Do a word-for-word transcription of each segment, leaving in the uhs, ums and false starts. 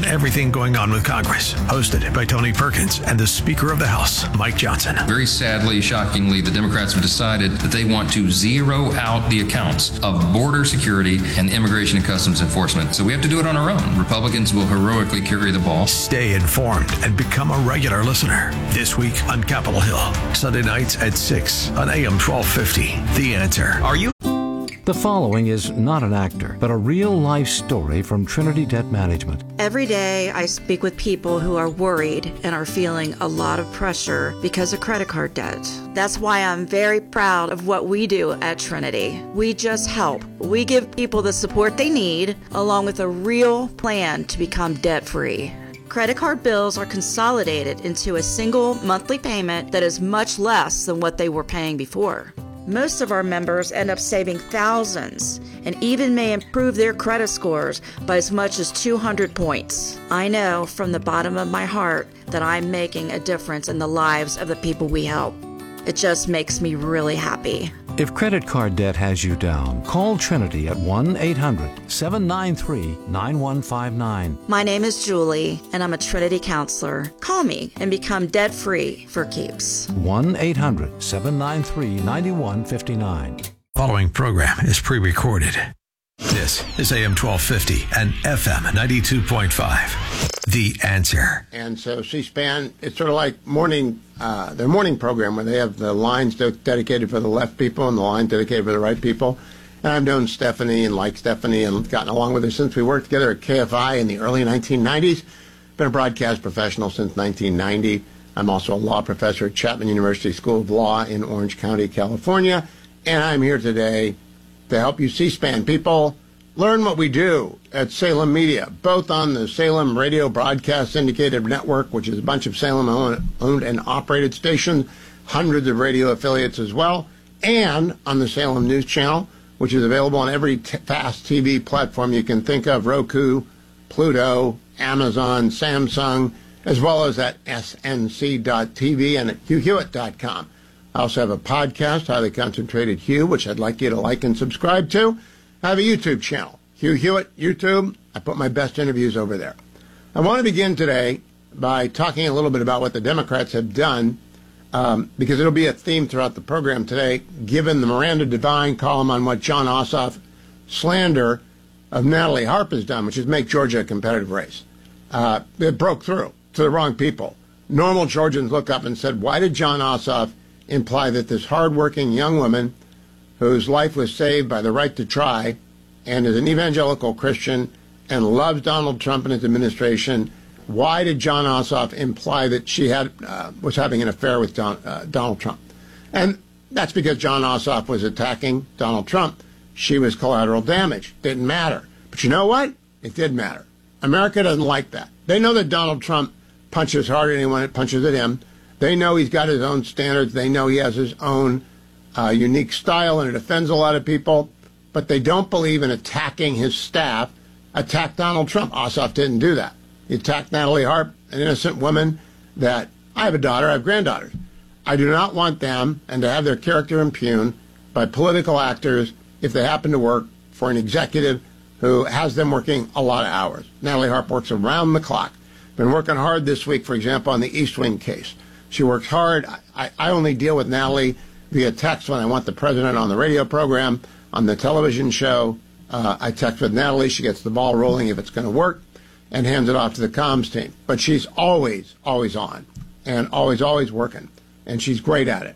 everything going on with Congress. Hosted by Tony Perkins and the Speaker of the House, Mike Johnson. Very sadly, shockingly, the Democrats have decided that they want to zero out the accounts of border security and Immigration and Customs Enforcement. So we have to do it on our own. Republicans will heroically carry the ball. Stay informed and become a regular listener. This week on Capitol Hill, Sunday nights at six on A M twelve fifty. The Answer. Are you? The following is not an actor, but a real-life story from Trinity Debt Management. Every day I speak with people who are worried and are feeling a lot of pressure because of credit card debt. That's why I'm very proud of what we do at Trinity. We just help. We give people the support they need, along with a real plan to become debt-free. Credit card bills are consolidated into a single monthly payment that is much less than what they were paying before. Most of our members end up saving thousands and even may improve their credit scores by as much as two hundred points. I know from the bottom of my heart that I'm making a difference in the lives of the people we help. It just makes me really happy. If credit card debt has you down, call Trinity at one eight hundred seven nine three nine one five nine. My name is Julie, and I'm a Trinity counselor. Call me and become debt-free for keeps. one eight hundred seven nine three nine one five nine. Following program is pre-recorded. This is A M twelve fifty and F M ninety-two point five. The Answer. And so C-SPAN, it's sort of like morning, uh, their morning program where they have the lines de- dedicated for the left people and the lines dedicated for the right people. And I've known Stephanie and liked Stephanie and gotten along with her since we worked together at K F I in the early nineteen nineties. Been a broadcast professional since nineteen ninety. I'm also a law professor at Chapman University School of Law in Orange County, California. And I'm here today to help you C-SPAN people learn what we do at Salem Media, both on the Salem Radio Broadcast Syndicated Network, which is a bunch of Salem-owned and operated stations, hundreds of radio affiliates as well, and on the Salem News Channel, which is available on every t- fast T V platform you can think of, Roku, Pluto, Amazon, Samsung, as well as at S N C dot T V and at Hugh Hewitt dot com. I also have a podcast, Highly Concentrated Hugh, which I'd like you to like and subscribe to. I have a YouTube channel, Hugh Hewitt, YouTube. I put my best interviews over there. I want to begin today by talking a little bit about what the Democrats have done, um, because it'll be a theme throughout the program today, given the Miranda Devine column on what Jon Ossoff slander of Natalie Harp has done, which is make Georgia a competitive race. Uh, it broke through to the wrong people. Normal Georgians look up and said, why did Jon Ossoff imply that this hardworking young woman whose life was saved by the right to try and is an evangelical Christian and loves Donald Trump and his administration, why did Jon Ossoff imply that she had uh, was having an affair with Don, uh, Donald Trump? And that's because Jon Ossoff was attacking Donald Trump. She was collateral damage. Didn't matter. But you know what? It did matter. America doesn't like that. They know that Donald Trump punches harder than anyone that punches at him. They know he's got his own standards. They know he has his own uh, unique style, and it offends a lot of people. But they don't believe in attacking his staff. Attack Donald Trump. Ossoff didn't do that. He attacked Natalie Harp, an innocent woman that, I have a daughter, I have granddaughters. I do not want them and to have their character impugned by political actors if they happen to work for an executive who has them working a lot of hours. Natalie Harp works around the clock. Been working hard this week, for example, on the East Wing case. She works hard. I, I only deal with Natalie via text when I want the president on the radio program, on the television show. Uh, I text with Natalie. She gets the ball rolling if it's going to work and hands it off to the comms team. But she's always, always on and always, always working. And she's great at it.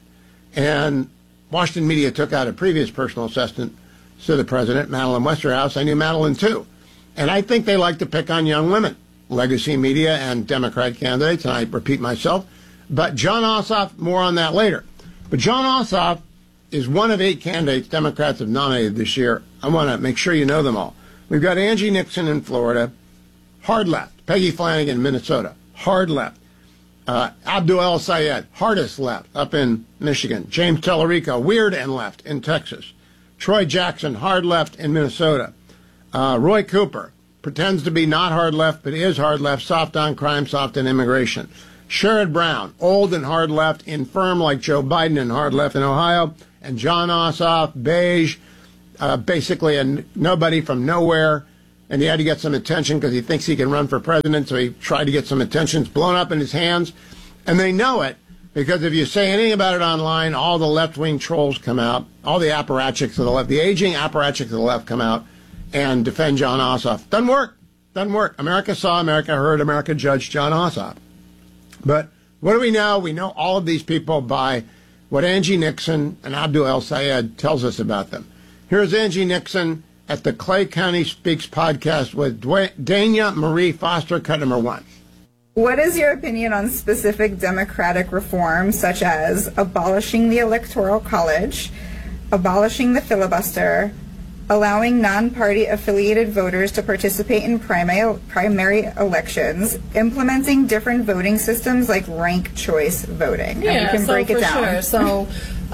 And Washington Media took out a previous personal assistant to the president, Madeline Westerhouse. I knew Madeline, too. And I think they like to pick on young women, legacy media and Democrat candidates, and I repeat myself. But Jon Ossoff, more on that later. But Jon Ossoff is one of eight candidates Democrats have nominated this year. I want to make sure you know them all. We've got Angie Nixon in Florida, hard left. Peggy Flanagan in Minnesota, hard left. Uh, Abdul El Sayed, hardest left, up in Michigan. James Tellerico, weird and left in Texas. Troy Jackson, hard left in Minnesota. Uh, Roy Cooper, pretends to be not hard left, but is hard left, soft on crime, soft on immigration. Sherrod Brown, old and hard left, infirm like Joe Biden and hard left in Ohio. And Jon Ossoff, beige, uh, basically a n- nobody from nowhere and he had to get some attention because he thinks he can run for president, so he tried to get some attention. It's blown up in his hands, and they know it because if you say anything about it online, all the left-wing trolls come out, all the apparatchiks of the left, the aging apparatchiks of the left come out and defend Jon Ossoff. Doesn't work. Doesn't work. America saw, America heard, America judged Jon Ossoff. But what do we know? We know all of these people by what Angie Nixon and Abdul El-Sayed tells us about them. Here's Angie Nixon at the Clay County Speaks podcast with Dania Marie Foster, cut number one. What is your opinion on specific democratic reforms such as abolishing the Electoral College, abolishing the filibuster, allowing non-party affiliated voters to participate in primary, primary elections, implementing different voting systems like ranked choice voting? Yeah, and you can so break it for down. Sure. So,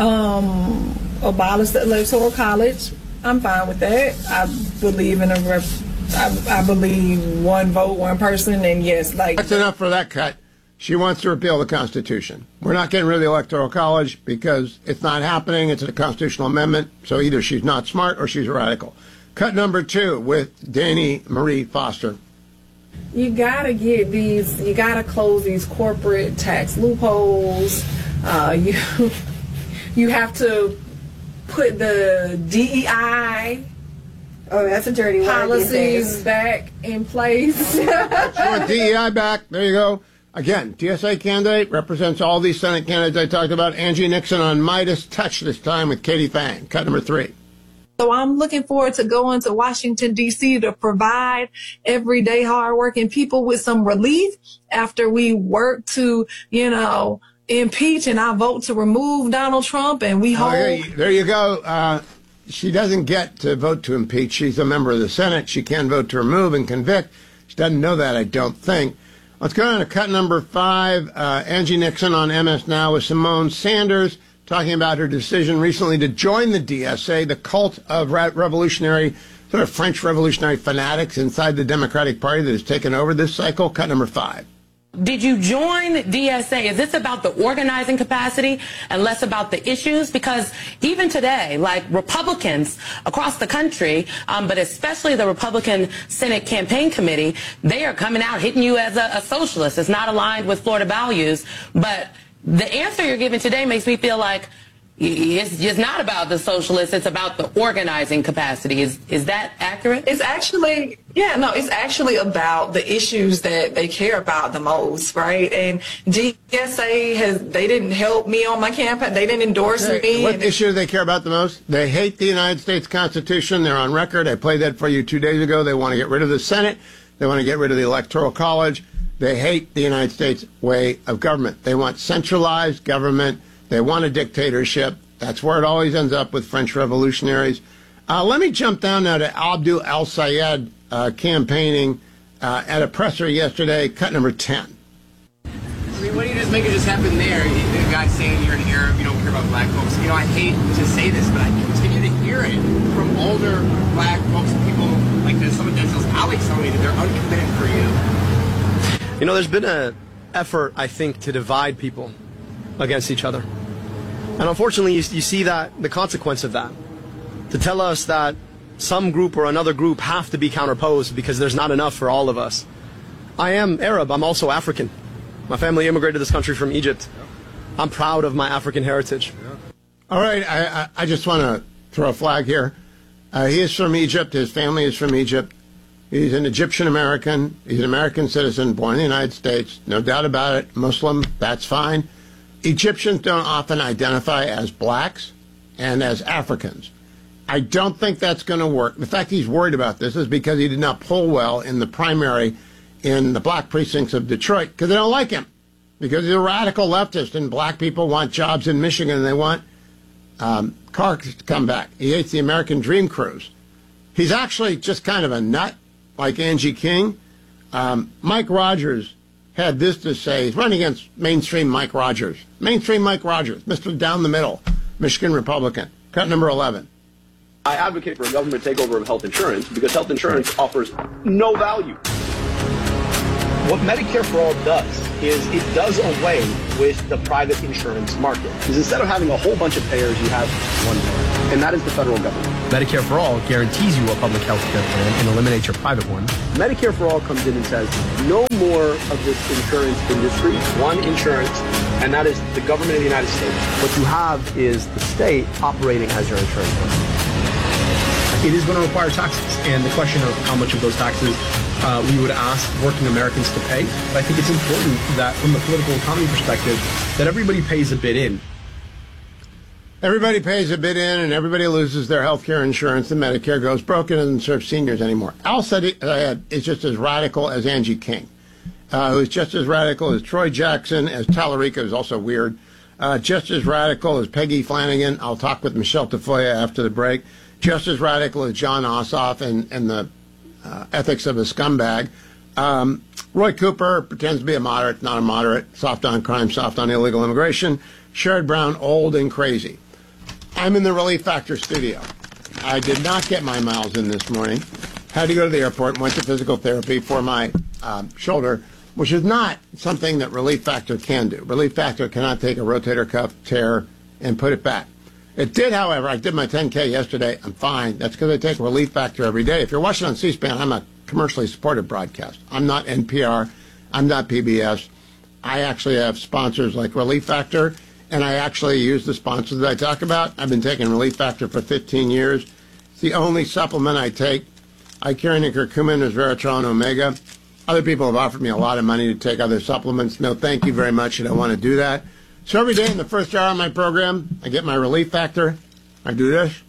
um, abolish the Electoral College. I'm fine with that. I believe in a rep- I, I believe one vote, one person, and yes, like that's enough for that cut. She wants to repeal the Constitution. We're not getting rid of the Electoral College because it's not happening. It's a constitutional amendment. So either she's not smart or she's a radical. Cut number two with Dania Marie Foster. You gotta get these. You gotta close these corporate tax loopholes. Uh, you you have to put the D E I. Oh, that's a dirty word. Policies back in place. She wants D E I back. There you go. Again, T S A candidate represents all these Senate candidates I talked about. Angie Nixon on Midas Touch this time with Katie Fang. Cut number three. So I'm looking forward to going to Washington, D C to provide everyday hardworking people with some relief after we work to, you know, impeach and I vote to remove Donald Trump and we hold. Okay, there you go. Uh, she doesn't get to vote to impeach. She's a member of the Senate. She can vote to remove and convict. She doesn't know that, I don't think. Let's go on to cut number five. Uh, Angie Nixon on M S Now with Simone Sanders talking about her decision recently to join the D S A, the cult of revolutionary, sort of French revolutionary fanatics inside the Democratic Party that has taken over this cycle. Cut number five. Did you join D S A? Is this about the organizing capacity and less about the issues? Because even today, like Republicans across the country, um, but especially the Republican Senate Campaign Committee, they are coming out hitting you as a, a socialist. It's not aligned with Florida values. But the answer you're giving today makes me feel like it's just not about the socialists. It's about the organizing capacity. Is is that accurate? It's actually, yeah, no, it's actually about the issues that they care about the most, right? And D S A has, they didn't help me on my campaign. They didn't endorse Okay. me. What issue do they care about the most? They hate the United States Constitution. They're on record. I played that for you two days ago. They want to get rid of the Senate. They want to get rid of the Electoral College. They hate the United States way of government. They want centralized government. They want a dictatorship. That's where it always ends up with French revolutionaries. Uh, let me jump down now to Abdul El-Sayed uh, campaigning uh, at a presser yesterday, cut number ten. I mean, what do you just make it just happen there? The guy saying you're an Arab, you don't care about black folks. You know, I hate to say this, but I continue to hear it from older black folks and people like this. Some of Denzel's colleagues tell me that they're uncommitted for you. You know, there's been an effort, I think, to divide people against each other. And unfortunately, you, you see that the consequence of that, to tell us that some group or another group have to be counterposed because there's not enough for all of us. I am Arab. I'm also African. My family immigrated to this country from Egypt. I'm proud of my African heritage. All right, I, I, I just want to throw a flag here. Uh, he is from Egypt. His family is from Egypt. He's an Egyptian American. He's an American citizen, born in the United States. No doubt about it. Muslim, that's fine. Egyptians don't often identify as blacks and as Africans. I don't think that's going to work. The fact he's worried about this is because he did not poll well in the primary in the black precincts of Detroit because they don't like him, because he's a radical leftist and black people want jobs in Michigan and they want um, cars to come back. He hates the American Dream Cruise. He's actually just kind of a nut like Angie King. Um, Mike Rogers had this to say. He's running against mainstream Mike Rogers. Mainstream Mike Rogers, Mister Down the Middle, Michigan Republican. Cut number eleven. I advocate for a government takeover of health insurance because health insurance offers no value. What Medicare for All does is it does away with the private insurance market. Because instead of having a whole bunch of payers, you have one payer, and that is the federal government. Medicare for All guarantees you a public health care plan and eliminates your private one. Medicare for All comes in and says, no more of this insurance industry, one insurance, and that is the government of the United States. What you have is the state operating as your insurance company. It is going to require taxes, and the question of how much of those taxes uh, we would ask working Americans to pay. But I think it's important that from the political economy perspective, that everybody pays a bit in. Everybody pays a bit in, and everybody loses their health care insurance, and Medicare goes broke and doesn't serve seniors anymore. Al Said uh, is just as radical as Angie King, uh, who's just as radical as Troy Jackson, as Tallarico, who's also weird, uh, just as radical as Peggy Flanagan. I'll talk with Michelle Tafoya after the break. Just as radical as John Ossoff and, and the uh, ethics of a scumbag. Um, Roy Cooper pretends to be a moderate, not a moderate, soft on crime, soft on illegal immigration. Sherrod Brown, old and crazy. I'm in the Relief Factor studio. I did not get my miles in this morning. Had to go to the airport, went to physical therapy for my uh, shoulder, which is not something that Relief Factor can do. Relief Factor cannot take a rotator cuff tear and put it back. It did, however, I did my ten K yesterday. I'm fine. That's because I take Relief Factor every day. If you're watching on C-SPAN, I'm a commercially supported broadcast. I'm not N P R. I'm not P B S. I actually have sponsors like Relief Factor, and I actually use the sponsors that I talk about. I've been taking Relief Factor for fifteen years. It's the only supplement I take. Icarian and curcumin, resveratrol, and omega. Other people have offered me a lot of money to take other supplements. No, thank you very much. I don't want to do that. So every day in the first hour of my program, I get my Relief Factor. I do this.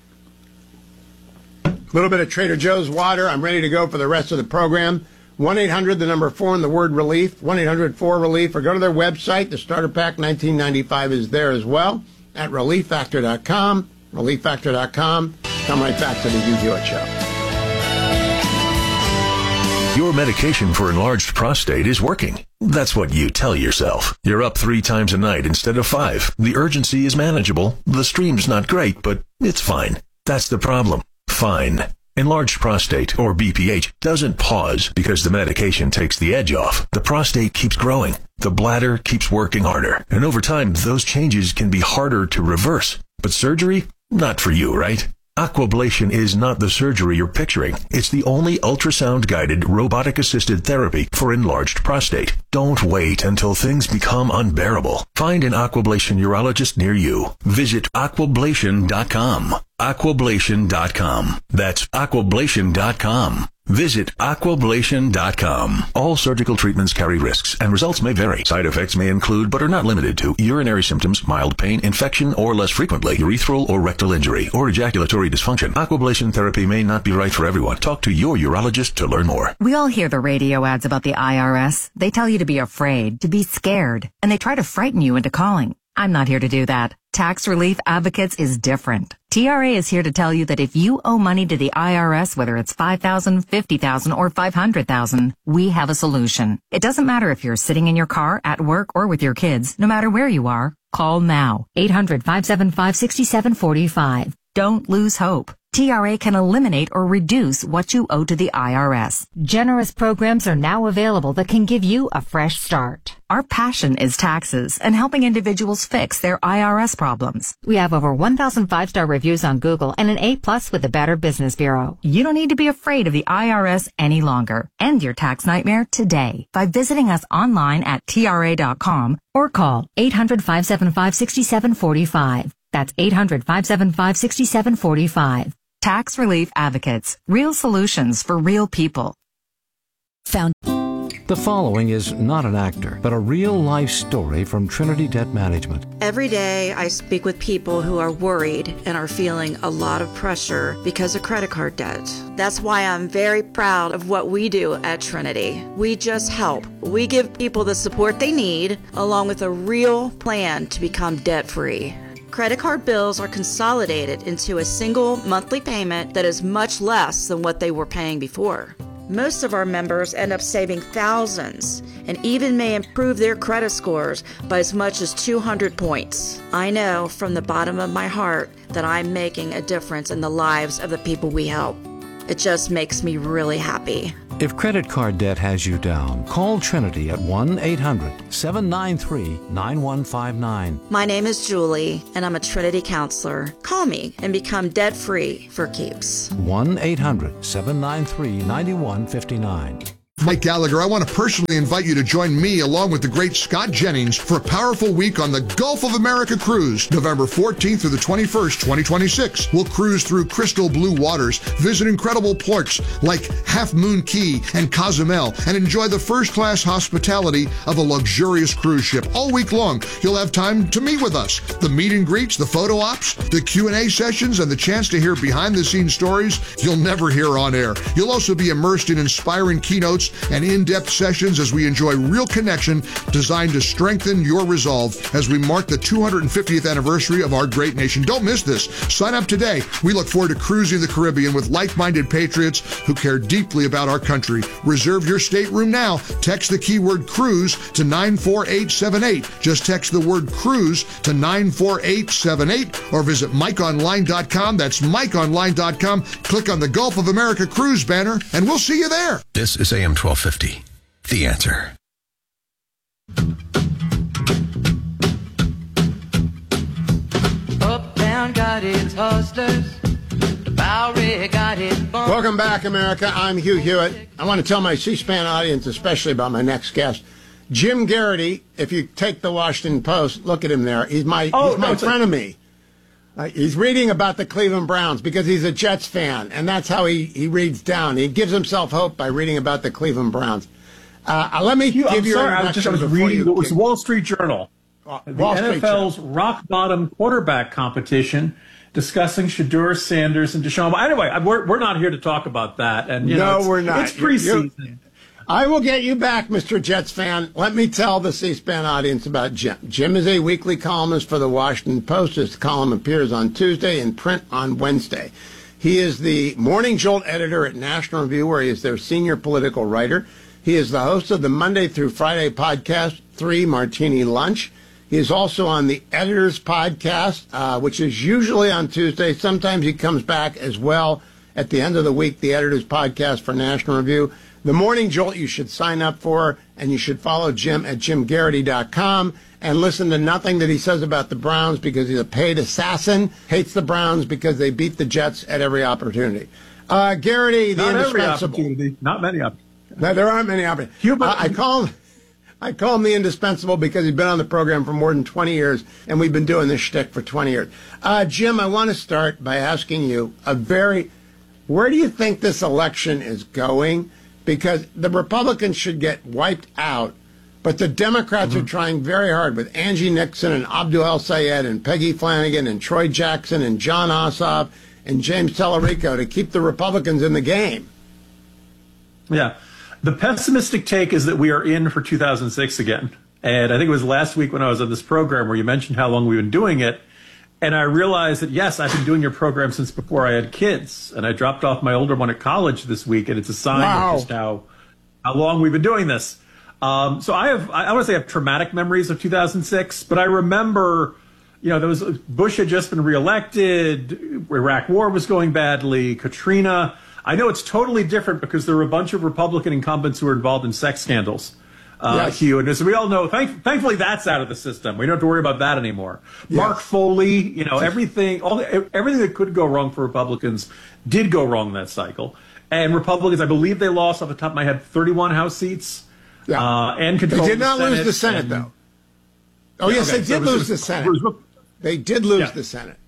A little bit of Trader Joe's water. I'm ready to go for the rest of the program. one eight hundred, the number four, and the word relief. one eight hundred four relief. Or go to their website. The Starter Pack nineteen ninety-five is there as well at relief factor dot com. relief factor dot com. Come right back to the Hugh Hewitt Show. Your medication for enlarged prostate is working. That's what you tell yourself. You're up three times a night instead of five. The urgency is manageable. The stream's not great, but it's fine. That's the problem. Fine. Enlarged prostate, or B P H, doesn't pause because the medication takes the edge off. The prostate keeps growing. The bladder keeps working harder. And over time, those changes can be harder to reverse. But surgery? Not for you, right? Aquablation is not the surgery you're picturing. It's the only ultrasound-guided, robotic-assisted therapy for enlarged prostate. Don't wait until things become unbearable. Find an Aquablation urologist near you. Visit aquablation dot com. aquablation dot com. That's aquablation dot com. Visit aquablation dot com. All surgical treatments carry risks, and results may vary. Side effects may include, but are not limited to, urinary symptoms, mild pain, infection, or less frequently, urethral or rectal injury, or ejaculatory dysfunction. Aquablation therapy may not be right for everyone. Talk to your urologist to learn more. We all hear the radio ads about the I R S. They tell you to be afraid, to be scared, and they try to frighten you into calling. I'm not here to do that. Tax Relief Advocates is different. T R A is here to tell you that if you owe money to the I R S, whether it's five thousand dollars, fifty thousand dollars, or five hundred thousand dollars, we have a solution. It doesn't matter if you're sitting in your car, at work, or with your kids. No matter where you are, call now. eight hundred, five seven five, six seven four five. Don't lose hope. T R A can eliminate or reduce what you owe to the I R S. Generous programs are now available that can give you a fresh start. Our passion is taxes and helping individuals fix their I R S problems. We have over one thousand five-star reviews on Google and an A plus with the Better Business Bureau. You don't need to be afraid of the I R S any longer. End your tax nightmare today by visiting us online at T R A dot com or call eight hundred, five seven five, six seven four five. That's eight hundred, five seven five, six seven four five. Tax Relief Advocates. Real solutions for real people. Found. The following is not an actor, but a real-life story from Trinity Debt Management. Every day I speak with people who are worried and are feeling a lot of pressure because of credit card debt. That's why I'm very proud of what we do at Trinity. We just help. We give people the support they need, along with a real plan to become debt-free. Credit card bills are consolidated into a single monthly payment that is much less than what they were paying before. Most of our members end up saving thousands and even may improve their credit scores by as much as two hundred points. I know from the bottom of my heart that I'm making a difference in the lives of the people we help. It just makes me really happy. If credit card debt has you down, call Trinity at one eight hundred seven nine three nine one five nine. My name is Julie, and I'm a Trinity counselor. Call me and become debt-free for keeps. one eight hundred seven nine three nine one five nine. Mike Gallagher, I want to personally invite you to join me along with the great Scott Jennings for a powerful week on the Gulf of America cruise, November fourteenth through the twenty-first, twenty twenty-six. We'll cruise through crystal blue waters, visit incredible ports like Half Moon Cay and Cozumel, and enjoy the first-class hospitality of a luxurious cruise ship. All week long, you'll have time to meet with us. The meet and greets, the photo ops, the Q and A sessions, and the chance to hear behind-the-scenes stories you'll never hear on air. You'll also be immersed in inspiring keynotes and in-depth sessions as we enjoy real connection designed to strengthen your resolve as we mark the two hundred fiftieth anniversary of our great nation. Don't miss this. Sign up today. We look forward to cruising the Caribbean with like-minded patriots who care deeply about our country. Reserve your stateroom now. Text the keyword cruise to nine four eight seven eight. Just text the word cruise to nine four eight seven eight or visit mike online dot com. That's mike online dot com. Click on the Gulf of America cruise banner and we'll see you there. This is A M twelve fifty. The Answer. Up, down, got its hustlers. Bowery got its bump. Welcome back, America. I'm Hugh Hewitt. I want to tell my C-SPAN audience, especially about my next guest, Jim Garrity. If you take the Washington Post, look at him there. He's my, oh, he's my no, frenemy. Uh, he's reading about the Cleveland Browns because he's a Jets fan, and that's how he, he reads down. He gives himself hope by reading about the Cleveland Browns. Uh, let me Hugh, give I'm you sorry, I was just I was reading. It was Wall Street Journal. Uh, the Wall N F L's Street rock bottom quarterback competition, discussing Shedeur Sanders and Deshaun. Anyway, we're we're not here to talk about that. And you no, know, it's, we're not. It's preseason. You're, I will get you back, Mister Jets fan. Let me tell the C-SPAN audience about Jim. Jim is a weekly columnist for the Washington Post. His column appears on Tuesday and print on Wednesday. He is the Morning Jolt editor at National Review, where he is their senior political writer. He is the host of the Monday through Friday podcast, Three Martini Lunch. He is also on the Editor's Podcast, uh, which is usually on Tuesday. Sometimes he comes back as well at the end of the week, the Editor's Podcast for National Review. The Morning Jolt you should sign up for, and you should follow Jim at jim garrity dot com and listen to nothing that he says about the Browns because he's a paid assassin, hates the Browns because they beat the Jets at every opportunity. Uh, Garrity, the Not indispensable. every opportunity. Not many opportunities. No, there aren't many opportunities. Hubert, I, I call him, I call him the indispensable because he's been on the program for more than twenty years, and we've been doing this shtick for twenty years. Uh, Jim, I want to start by asking you a very, where do you think this election is going? Because the Republicans should get wiped out, but the Democrats mm-hmm. are trying very hard with Angie Nixon and Abdul El Sayed and Peggy Flanagan and Troy Jackson and John Ossoff and James Tallarico to keep the Republicans in the game. Yeah. The pessimistic take is that we are in for two thousand six again. And I think it was last week when I was on this program where you mentioned how long we've been doing it. And I realized that, yes, I've been doing your program since before I had kids. And I dropped off my older one at college this week, and it's a sign wow. of just how, how long we've been doing this. Um, so I have, I want to say I have traumatic memories of two thousand six, but I remember, you know, there was, Bush had just been reelected, Iraq War was going badly, Katrina. I know it's totally different because there were a bunch of Republican incumbents who were involved in sex scandals. Uh, yes. Hugh, and as we all know, thank, thankfully that's out of the system. We don't have to worry about that anymore. Yes. Mark Foley, you know, everything, all the, everything that could go wrong for Republicans did go wrong that cycle. And Republicans, I believe they lost off the top of my head thirty-one House seats. Yeah. Uh, and control they did not the Senate, lose the Senate, and, though. Oh, yes, okay, they did so was, lose was, the Senate. Was, they did lose yeah. the Senate.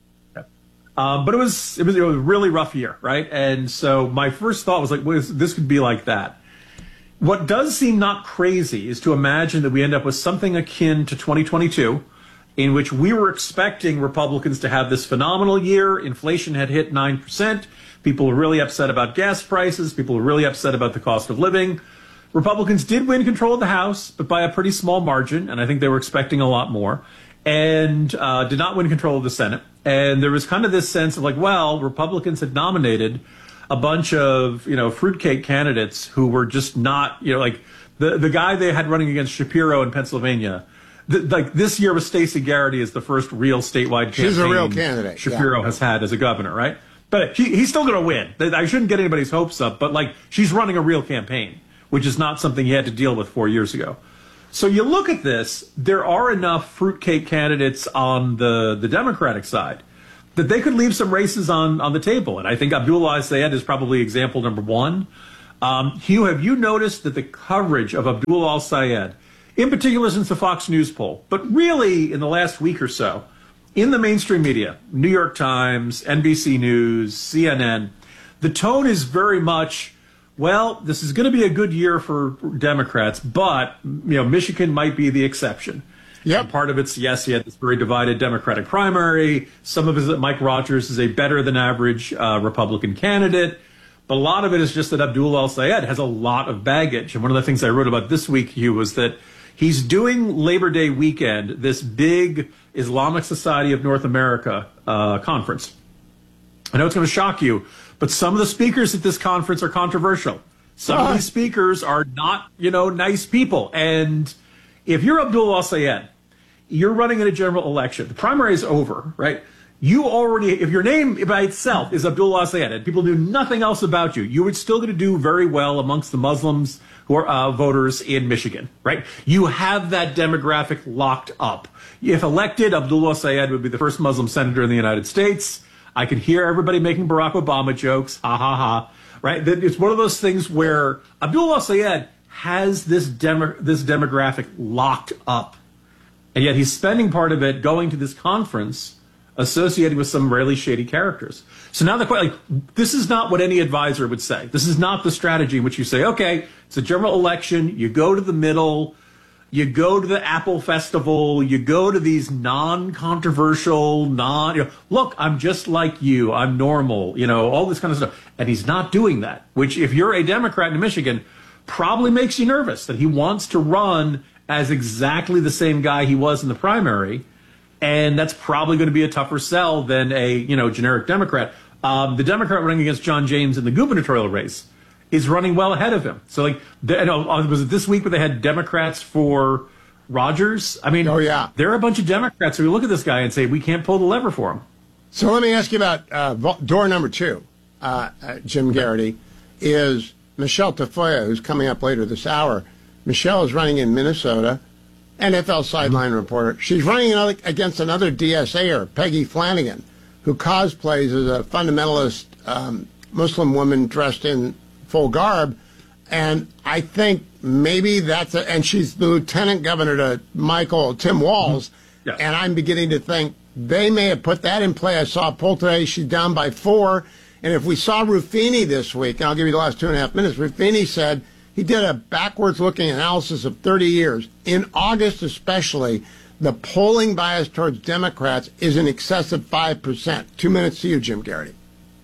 Um, but it was, it was it was a really rough year, right? And so my first thought was like, well, this could be like that. What does seem not crazy is to imagine that we end up with something akin to twenty twenty-two, in which we were expecting Republicans to have this phenomenal year. Inflation had hit nine percent. People were really upset about gas prices. People were really upset about the cost of living. Republicans did win control of the House, but by a pretty small margin, and I think they were expecting a lot more, and uh, did not win control of the Senate. And there was kind of this sense of like, well, Republicans had nominated a bunch of, you know, fruitcake candidates who were just not, you know, like the, the guy they had running against Shapiro in Pennsylvania. The, like this year with Stacey Garrity is the first real statewide campaign She's a real candidate. Shapiro yeah. has had as a governor, right? But he, he's still going to win. I shouldn't get anybody's hopes up, but like she's running a real campaign, which is not something he had to deal with four years ago. So you look at this, there are enough fruitcake candidates on the, the Democratic side that they could leave some races on, on the table. And I think Abdullah al-Sayed is probably example number one. Um, Hugh, have you noticed that the coverage of Abdullah al-Sayed, in particular since the Fox News poll, but really in the last week or so, in the mainstream media, New York Times, N B C News, C N N, the tone is very much, well, this is going to be a good year for Democrats, but you know, Michigan might be the exception. Yeah, part of it's, yes, he had this very divided Democratic primary. Some of it is that Mike Rogers is a better than average uh, Republican candidate. But a lot of it is just that Abdullah al-Sayed has a lot of baggage. And one of the things I wrote about this week, Hugh, was that he's doing Labor Day weekend, this big Islamic Society of North America uh, conference. I know it's going to shock you, but some of the speakers at this conference are controversial. Some uh. of these speakers are not, you know, nice people. And if you're Abdullah al-Sayed, you're running in a general election. The primary is over, right? You already, if your name by itself is Abdullah al-Sayed and people knew nothing else about you, you were still going to do very well amongst the Muslims who are uh, voters in Michigan, right? You have that demographic locked up. If elected, Abdullah al-Sayed would be the first Muslim senator in the United States. I can hear everybody making Barack Obama jokes, ha ha ha, right? It's one of those things where Abdullah al-Sayed has this demo, this demographic locked up. And yet he's spending part of it going to this conference associated with some really shady characters. So now the question, like, this is not what any advisor would say. This is not the strategy in which you say, okay, it's a general election, you go to the middle, you go to the Apple Festival, you go to these non-controversial, non, you know, look, I'm just like you, I'm normal, you know, all this kind of stuff. And he's not doing that, which if you're a Democrat in Michigan, probably makes you nervous that he wants to run as exactly the same guy he was in the primary. And that's probably going to be a tougher sell than a, you know, generic Democrat. Um, the Democrat running against John James in the gubernatorial race is running well ahead of him. So, like, the, you know, was it this week where they had Democrats for Rogers? I mean, oh, yeah. There are a bunch of Democrats who look at this guy and say, we can't pull the lever for him. So let me ask you about uh, door number two, uh, uh, Jim Garrity, is Michelle Tafoya, who's coming up later this hour. Michelle is running in Minnesota, N F L sideline reporter. She's running against another D S A-er, Peggy Flanagan, who cosplays as a fundamentalist um, Muslim woman dressed in full garb. And I think maybe that's a, and she's the lieutenant governor to Michael, Tim Walz. Mm-hmm. Yeah. And I'm beginning to think they may have put that in play. I saw a poll today. She's down by four. And if we saw Ruffini this week, and I'll give you the last two and a half minutes, Ruffini said he did a backwards-looking analysis of thirty years. In August especially, the polling bias towards Democrats is in excess of five percent. Two minutes to you, Jim Garrity.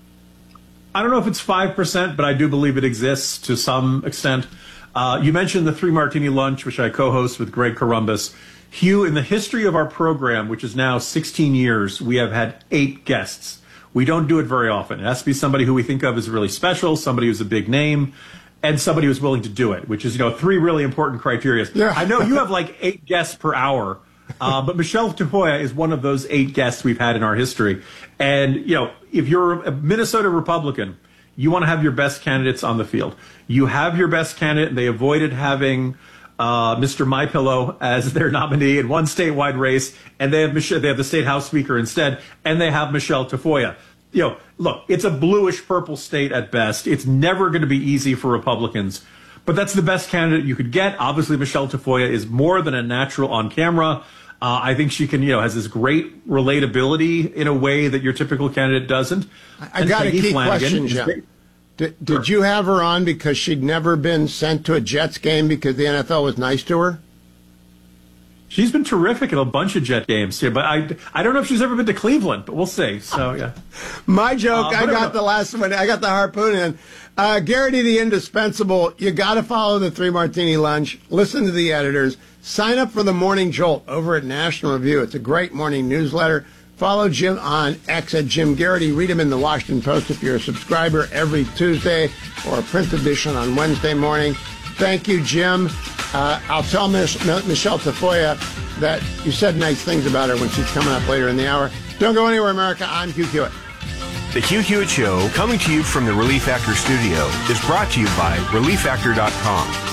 I don't know if it's five percent, but I do believe it exists to some extent. Uh, you mentioned the Three Martini Lunch, which I co-host with Greg Corombos. Hugh, in the history of our program, which is now sixteen years, we have had eight guests. We don't do it very often. It has to be somebody who we think of as really special, somebody who's a big name, and somebody who's willing to do it, which is, you know, three really important criteria. Yeah. I know you have like eight guests per hour, uh, but Michelle Tafoya is one of those eight guests we've had in our history. And, you know, if you're a Minnesota Republican, you want to have your best candidates on the field. You have your best candidate. They avoided having uh, Mister MyPillow as their nominee in one statewide race, and they have Mich- they have the state house speaker instead, and they have Michelle Tafoya. You know, look, it's a bluish-purple state at best. It's never going to be easy for Republicans, but that's the best candidate you could get. Obviously, Michelle Tafoya is more than a natural on camera. Uh, I think she can, you know, has this great relatability in a way that your typical candidate doesn't. I got a key question, Jim. Did, did you have her on because she'd never been sent to a Jets game because the N F L was nice to her? She's been terrific at a bunch of Jet games here, but I, I don't know if she's ever been to Cleveland, but we'll see. So, yeah. My joke, uh, I got the last one. I got the harpoon in. Uh, Garrity, the indispensable. You got to follow the Three Martini Lunch. Listen to the editors. Sign up for the Morning Jolt over at National Review. It's a great morning newsletter. Follow Jim on X at Jim Garrity. Read him in the Washington Post if you're a subscriber every Tuesday, or a print edition on Wednesday morning. Thank you, Jim. Uh, I'll tell Mich- Michelle Tafoya that you said nice things about her when she's coming up later in the hour. Don't go anywhere, America. I'm Hugh Hewitt. The Hugh Hewitt Show, coming to you from the Relief Factor studio, is brought to you by relief factor dot com.